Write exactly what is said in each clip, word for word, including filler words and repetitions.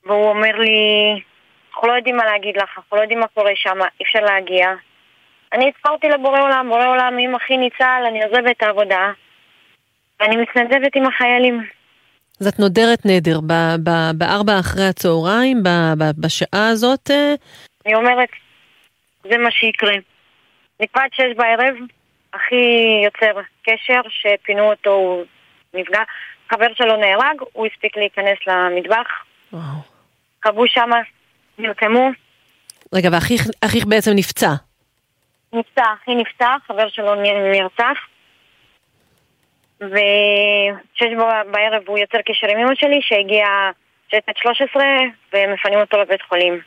והוא אומר לי, אנחנו לא יודעים מה להגיד לך, אנחנו לא יודעים מה קורה שם, אי אפשר להגיע. אני התפרתי לבורא עולם, בורא עולם, אם אחי ניצל, אני עוזבת את העבודה, ואני מתנדבת עם החיילים. אז את נודרת נדר, ב- ב- בארבע אחרי הצהריים, ב- ב- בשעה הזאת? אני אומרת, זה מה שיקרה. נקבעת שש בערב, אחי יוצר קשר, שפינו אותו, הוא נפגע, חבר שלו נהרג, הוא הספיק להיכנס למטבח. וואו. קבעו שם, נרקמו. רגע, ואחיך בעצם נפצע? נפצע, אחי נפצע, חבר שלו נרצח. ושש בערב הוא יוצר קשר עם אמא שלי, שהגיע שש שלוש עשרה, ומפנים אותו לבית חולים.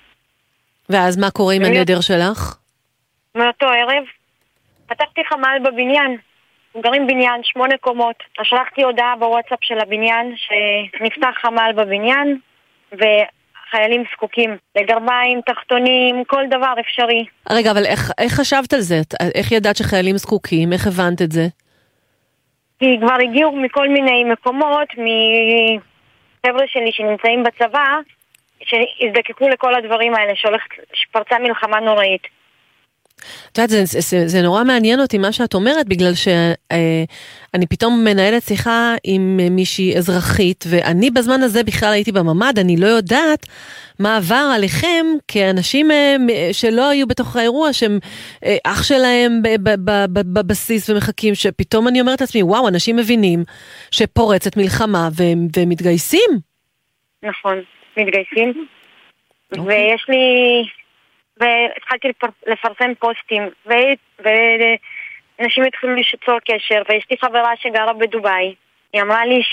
ואז מה קורה עם הנדר שלך? מאותו ערב, פתחתי חמ"ל בבניין. גרים בניין, שמונה קומות. שלחתי הודעה בוואטסאפ של הבניין, שנפתח חמ"ל בבניין, וחיילים זקוקים לגרביים, תחתונים, כל דבר אפשרי. רגע, אבל איך, איך חשבת על זה? איך ידעת שחיילים זקוקים? איך הבנת את זה? כי כבר הגיעו מכל מיני מקומות, מחבר'ה שלי שנמצאים בצבא, שהזדקקו לכל הדברים האלה, שהולכת, שפרצה מלחמה נוראית. את יודעת, זה, זה, זה נורא מעניין אותי מה שאת אומרת, בגלל שאני פתאום מנהלת שיחה עם מישהי אזרחית, ואני בזמן הזה בכלל הייתי בממד, אני לא יודעת מה עבר עליכם, כאנשים שלא היו בתוך האירוע, שהם אח שלהם בבסיס ומחכים, שפתאום אני אומרת לעצמי, וואו, אנשים מבינים שפורצת מלחמה והם, והם מתגייסים. נכון, מתגייסים. Okay. ויש לי... והתחלתי לפרסם פוסטים, ואנשים התחילו ליצור קשר, ויש לי חברה שגרה בדוביי, היא אמרה לי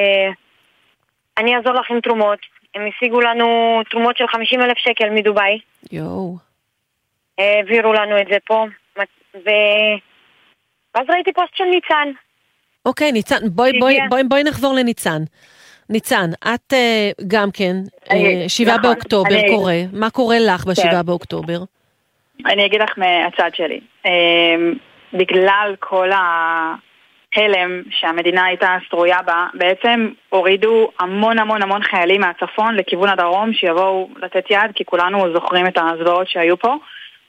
שאני אעזור לך עם תרומות, הם השיגו לנו תרומות של חמישים אלף שקל מדוביי. יואו. העבירו לנו את זה פה, ו... ואז ראיתי פוסט של ניצן. אוקיי, ניצן, בואי, בואי, בואי, בואי נחבור לניצן. ניצן, את uh, גם כן, שבעה באוקטובר קורה, מה קורה לך בשבעה באוקטובר? אני אגיד לך מהצד שלי, בגלל כל ההלם שהמדינה הייתה סטרויה בה, בעצם הורידו המון המון המון חיילים מהצפון לכיוון הדרום שיבואו לתת יד, כי כולנו זוכרים את הזוועות שהיו פה,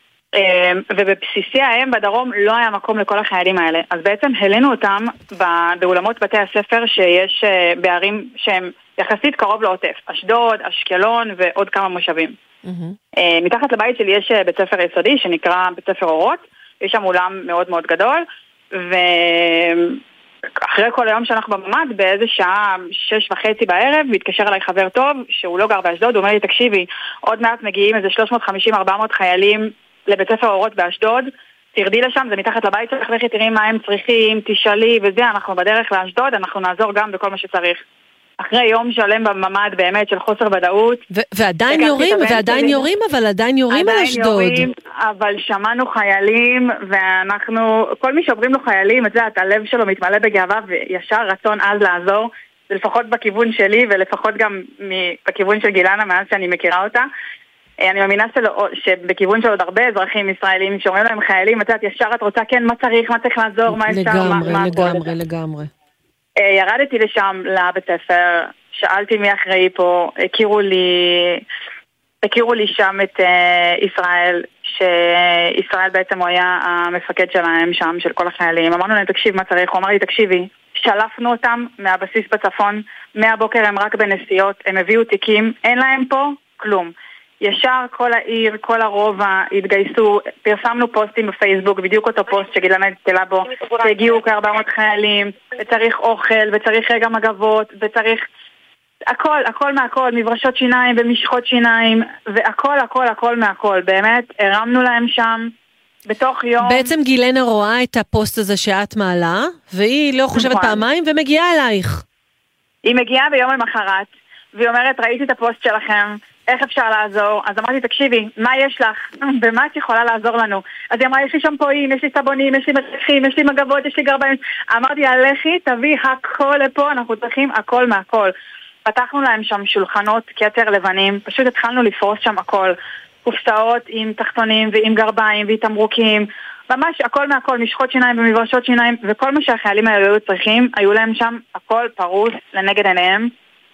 ובבסיסי האם בדרום לא היה מקום לכל החיילים האלה, אז בעצם הלינו אותם באולמות בתי הספר שיש בערים שהם יחסית קרוב לעוטף, אשדוד, אשקלון ועוד כמה מושבים. Mm-hmm. מתחת לבית שלי יש בית ספר יסודי שנקרא בית ספר אורות, יש שם אולם מאוד מאוד גדול, ואחרי כל היום שאנחנו בממד, באיזה שעה שש וחצי בערב, מתקשר אליי חבר טוב שהוא לא גר באשדוד, הוא אומר לי, תקשיבי, עוד מעט מגיעים איזה שלוש מאות וחמישים עד ארבע מאות חיילים לבית ספר אורות באשדוד, תרדי לשם, זה מתחת לבית שלך, לכי תראי מה הם צריכים, תשאלי וזה, אנחנו בדרך לאשדוד, אנחנו נעזור גם בכל מה שצריך. אחרי יום שלם בממד באמת של חוסר ודאות. ו- ועדיין יורים, ועדיין שלי. יורים, אבל עדיין יורים על אשדוד. עדיין יורים, אבל שמענו חיילים, ואנחנו, כל מי שעוברים לו חיילים, את זה, את הלב שלו מתמלא בגאווה, וישר רצון אז לעזור, לפחות בכיוון שלי, ולפחות גם בכיוון של גילנה, מאז שאני מכירה אותה. אני מאמינה שלא, שבכיוון של עוד הרבה אזרחים ישראלים שאומרים להם חיילים, את יודעת, ישר את רוצה, כן, מה צריך, מה צריך לעזור, מה אפשר, לגמרי, מה, לגמרי, לגמרי. ירדתי לשם לבית ספר, שאלתי מי אחראי פה, הכירו לי, הכירו לי שם את ישראל, שישראל בעצם הוא היה המפקד שלהם שם, של כל החיילים. אמרנו להם, תקשיב מה צריך, הוא אמר לי, תקשיבי, שלפנו אותם מהבסיס בצפון, מהבוקר הם רק בנסיעות, הם הביאו תיקים, אין להם פה כלום. ישר כל העיר, כל הרובע התגייסו, פרסמנו פוסטים בפייסבוק, בדיוק אותו פוסט שגילנה תלה בו, שהגיעו כ-ארבע מאות חיילים, וצריך אוכל, וצריך רגע מגבות, וצריך הכל, הכל מהכל, מברשות שיניים ומשחות שיניים, והכל, הכל, הכל מהכל. באמת, הרמנו להם שם בתוך יום. בעצם גילנה רואה את הפוסט הזה שאת מעלה, והיא לא חושבת פעמיים ומגיעה אלייך. היא מגיעה ביום למחרת, והיא אומרת, ראיתי את הפוסט שלכם, איך אפשר לעזור? אז אמרתי, תקשיבי, מה יש לך? במה את יכולה לעזור לנו? אז היא אמרה, יש לי שמפויים, יש לי סבונים, יש לי מרחים, יש לי מגבות, יש לי גרביים. אמרתי, הלכי, תביא הכל לפה, אנחנו צריכים הכל מהכל. פתחנו להם שם שולחנות כתר לבנים, פשוט התחלנו לפרוס שם הכל. קופסאות עם תחתונים ועם גרביים והתמרוקים, ממש הכל מהכל, משחות שיניים ומברשות שיניים, וכל מה שהחיילים האלה היו צריכים, היו להם שם הכל פרוס לנגד עיניהם.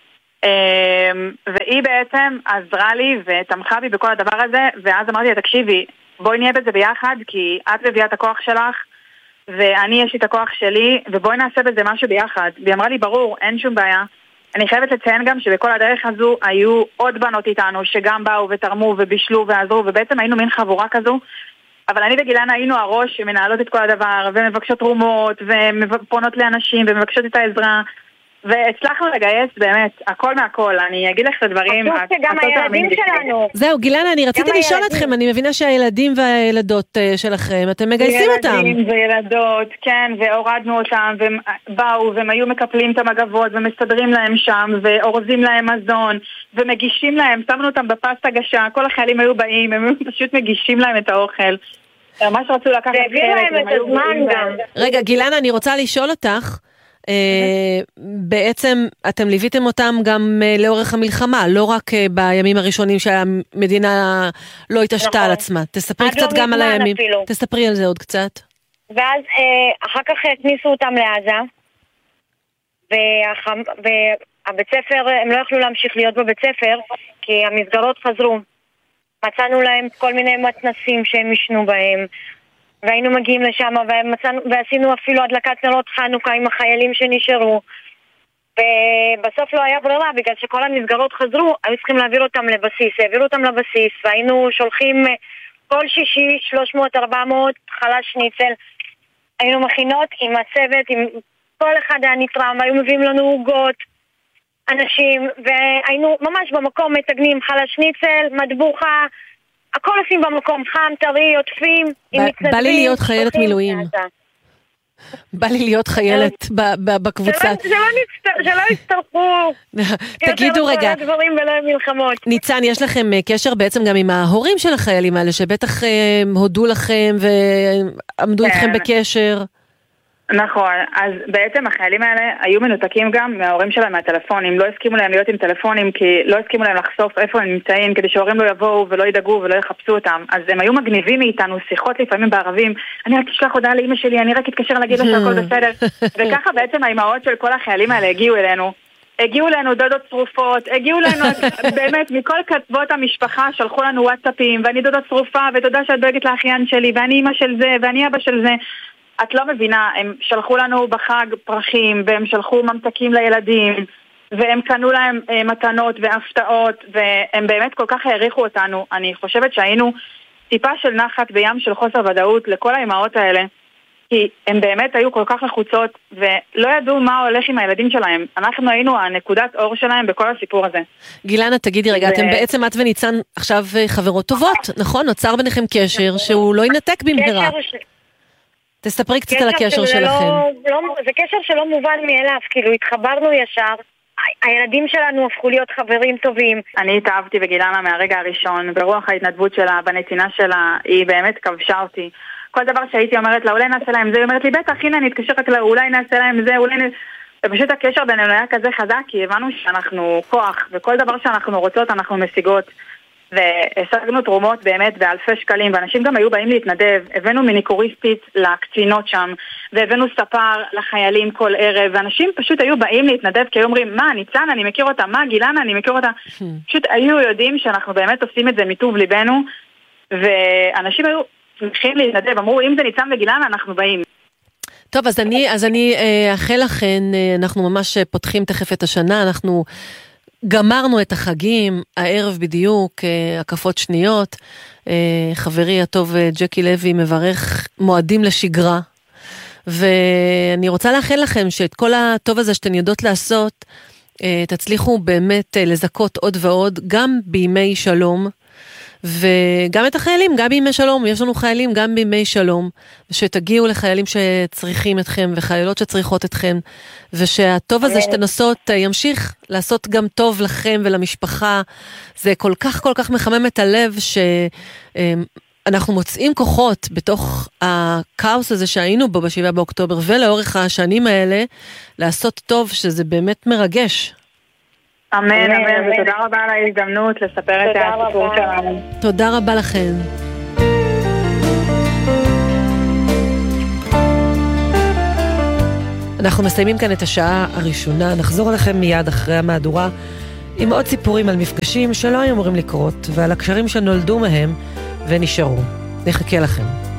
והיא בעצם עזרה לי ותמכה בי בכל הדבר הזה, ואז אמרתי לה, תקשיבי, בואי נהיה בזה ביחד, כי את מביאה את הכוח שלך, ואני יש לי את הכוח שלי, ובואי נעשה בזה משהו ביחד. והיא אמרה לי, ברור, אין שום בעיה. אני חייבת לציין גם שבכל הדרך הזו היו עוד בנות איתנו, שגם באו ותרמו ובישלו ועזרו, ובעצם היינו מין חבורה כזו, אבל אני וגילנה היינו הראש שמנהלות את כל הדבר, ומבקשות תרומות, ופונות לאנשים, ומבקשות את העזרה, והצלחנו לגייס באמת, הכל מהכל. אני אגיד לך את הדברים. חשוב שגם הילדים שלנו. זהו, גילנה, אני רציתי לשאול אתכם, אני מבינה שהילדים והילדות שלכם, אתם מגייסים אותם. ילדים וילדות, כן, והורדנו אותם, והם באו, והם היו מקפלים את המגבות, ומסתדרים להם שם, ואורזים להם מזון, ומגישים להם, שמנו אותם בפסטה גשה, כל החיילים היו באים, הם פשוט מגישים להם את האוכל. ממש רצו לקחת חלק, רגע, גילנה, אני רוצה לשאול אותך, בעצם אתם ליוויתם אותם גם לאורך המלחמה, לא רק בימים הראשונים שהמדינה לא התעשתה על עצמה. תספרי קצת גם על הימים. תספרי על זה עוד קצת. ואז אחר כך הכניסו אותם לעזה, והבית ספר, הם לא יכלו להמשיך להיות בבית ספר, כי המסגרות חזרו. מצאנו להם כל מיני מתנסים שהם ישנו בהם, והיינו מגיעים לשם, ועשינו אפילו הדלקת נרות חנוכה עם החיילים שנשארו. ובסוף לא היה ברירה, בגלל שכל המסגרות חזרו, היו צריכים להעביר אותם לבסיס. העבירו אותם לבסיס, והיינו שולחים כל שישי, שלוש מאות ארבע מאות, חלש שניצל. היינו מכינות עם הצוות, עם כל אחד היה נתרם, היו מביאים לנו עוגות, אנשים, והיינו ממש במקום מתגנים חלש שניצל, מדבוחה, הכל עושים במקום, חם, טרי, עוטפים, עם מתנדבים. בא לי להיות חיילת מילואים. בא לי להיות חיילת בקבוצה. שלא יצטרכו. תגידו רגע. ניצן, יש לכם קשר בעצם גם עם ההורים של החיילים האלה, שבטח הודו לכם ועמדו איתכם בקשר. נכון, אז בעצם החיילים האלה היו מנותקים גם מההורים שלהם מהטלפונים, לא הסכימו להם להיות עם טלפונים כי לא הסכימו להם לחשוף איפה הם נמצאים כדי שההורים לא יבואו ולא ידאגו ולא יחפשו אותם. אז הם היו מגניבים מאיתנו שיחות לפעמים בערבים, אני רק אשלח הודעה לאמא שלי, אני רק אתקשר להגיד לה שהכל בסדר. וככה בעצם האימהות של כל החיילים האלה הגיעו אלינו, הגיעו לנו דודות צרופות, הגיעו לנו באמת מכל כתבות המשפחה, שלחו לנו וואטסאפים, ואני דודות צרופה ותודה שאת דואגת לאחיין שלי ואני אמא של זה ואני אבא של זה. את לא מבינה, הם שלחו לנו בחג פרחים, והם שלחו ממתקים לילדים, והם קנו להם אה, מתנות והפתעות, והם באמת כל כך העריכו אותנו. אני חושבת שהיינו טיפה של נחת בים של חוסר ודאות לכל האימהות האלה, כי הם באמת היו כל כך לחוצות, ולא ידעו מה הולך עם הילדים שלהם. אנחנו היינו הנקודת אור שלהם בכל הסיפור הזה. גילנה, תגידי רגע, ו... אתם בעצם את וניצן עכשיו חברות טובות, נכון? נוצר ביניכם קשר שהוא לא ינתק במהרה. קשר... תספרי קצת על הקשר שלכם. לא, לא, זה קשר שלא מובן מאליו, כאילו התחברנו ישר, הילדים שלנו הפכו להיות חברים טובים. אני התאהבתי בגילנה מהרגע הראשון, ברוח ההתנדבות שלה, בנתינה שלה, היא באמת כבשה אותי. כל דבר שהייתי אומרת לה, אולי נעשה להם זה, היא אומרת לי, בטח, הנה אני אתקשר רק לה, אולי נעשה להם זה, אולי נ... ופשוט הקשר בינינו היה כזה חזק, כי הבנו שאנחנו כוח, וכל דבר שאנחנו רוצות אנחנו משיגות. והשגנו תרומות באמת באלפי שקלים, ואנשים גם היו באים להתנדב. הבאנו מניקוריסטית לקצינות שם, והבאנו ספר לחיילים כל ערב, ואנשים פשוט היו באים להתנדב, כי היו אומרים, מה, ניצן, אני מכיר אותה, מה, גילנה, אני מכיר אותה. פשוט היו יודעים שאנחנו באמת עושים את זה מטוב ליבנו, ואנשים היו שמחים להתנדב, אמרו, אם זה ניצן וגילנה, אנחנו באים. טוב, אז אני, אז אני אאחל לכן, אנחנו ממש פותחים תכף את השנה, אנחנו גמרנו את החגים, הערב בדיוק, הקפות שניות, חברי הטוב ג'קי לוי מברך מועדים לשגרה, ואני רוצה לאחל לכם שאת כל הטוב הזה שאתן יודעות לעשות, תצליחו באמת לזכות עוד ועוד, גם בימי שלום, וגם את החיילים, גם בימי שלום, יש לנו חיילים גם בימי שלום, ושתגיעו לחיילים שצריכים אתכם, וחיילות שצריכות אתכם, ושהטוב הזה שאתן עושות ימשיך לעשות גם טוב לכם ולמשפחה. זה כל כך כל כך מחמם את הלב, שאנחנו מוצאים כוחות בתוך הכאוס הזה שהיינו בו בשבעה באוקטובר, ולאורך השנים האלה, לעשות טוב, שזה באמת מרגש. אמן, אמן, ותודה רבה על ההזדמנות לספר את הסיפור שלנו. תודה רבה לכם. אנחנו מסיימים כאן את השעה הראשונה, נחזור לכם מיד אחרי המהדורה עם עוד סיפורים על מפגשים שלא היו אמורים לקרות, ועל הקשרים שנולדו מהם ונשארו. נחכה לכם.